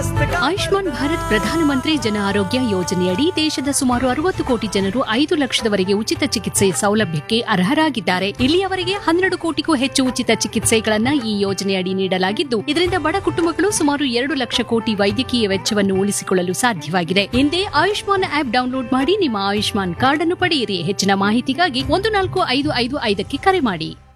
स्वास्थ्य का ಆಯುಷ್ಮಾನ್ ಭಾರತ್ ಪ್ರಧಾನಮಂತ್ರಿ ಜನ ಆರೋಗ್ಯ ಯೋಜನೆಯಡಿ ದೇಶದ ಸುಮಾರು 60 ಕೋಟಿ ಜನರು 5 ಲಕ್ಷದವರೆಗೆ ಉಚಿತ ಚಿಕಿತ್ಸೆ ಸೌಲಭ್ಯಕ್ಕೆ ಅರ್ಹರಾಗಿದ್ದಾರೆ. ಇಲ್ಲಿಯವರೆಗೆ 12 ಕೋಟಿಗೂ ಹೆಚ್ಚು ಉಚಿತ ಚಿಕಿತ್ಸೆಗಳನ್ನ ಈ ಯೋಜನೆಯಡಿ ನೀಡಲಾಗಿದ್ದು, ಇದರಿಂದ ಬಡ ಕುಟುಂಬಗಳು ಸುಮಾರು 2 ಲಕ್ಷ ಕೋಟಿ ವೈದ್ಯಕೀಯ ವೆಚ್ಚವನ್ನು ಉಳಿಸಿಕೊಳ್ಳಲು ಸಾಧ್ಯವಾಗಿದೆ. ಹಿಂದೆ ಆಯುಷ್ಮಾನ್ ಆಪ್ ಡೌನ್ಲೋಡ್ ಮಾಡಿ ನಿಮ್ಮ ಆಯುಷ್ಮಾನ್ ಕಾರ್ಡ್ ಅನ್ನು ಪಡೆಯಿರಿ. ಹೆಚ್ಚಿನ ಮಾಹಿತಿಗಾಗಿ 14555ಕ್ಕೆ ಕರೆ ಮಾಡಿ.